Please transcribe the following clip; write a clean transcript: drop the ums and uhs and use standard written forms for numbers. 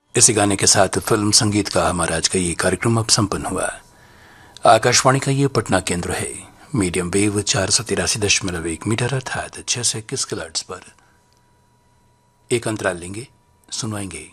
इसी गाने के साथ फिल्म संगीत का हमारा आज का ये कार्यक्रम अब संपन्न हुआ। आकाशवाणी का ये पटना केंद्र है। मीडियम वेव 483.1 मीटर अर्थात 621 किलोहर्ट्ज पर। एक अंतराल लेंगे, सुनवाएंगे